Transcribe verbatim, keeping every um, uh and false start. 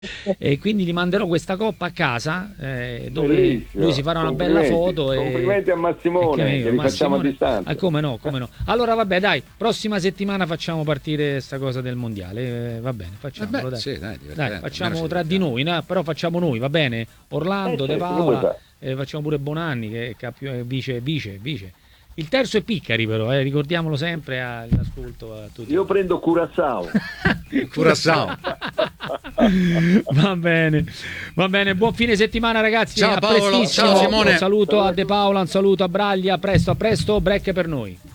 E quindi gli manderò questa coppa a casa, eh, dove Bellissimo. lui si farà una bella Complimenti. foto. E, Complimenti a Massimone, e che- che li ma facciamo a Simone- distanza. ah, come no, come no. Allora vabbè, dai, prossima settimana facciamo partire sta cosa del mondiale, eh, va bene, facciamolo, Vabbè, dai. sì, dai, Dai, divertente, facciamo almeno ci tra di divertiamo. noi, no? Però facciamo noi, va bene? Orlando, Eh, De certo, che Paola, vuoi fare? eh, facciamo pure Bonanni che è cap- eh, vice, vice, vice. Il terzo è Piccari però, eh, ricordiamolo sempre all'ascolto a tutti. Io prendo Curaçao. Curaçao. Va bene, va bene, buon fine settimana ragazzi. Ciao A Paolo, prestissimo. ciao Simone. Un saluto a De Paola, un saluto a Braglia, a presto, a presto, break per noi.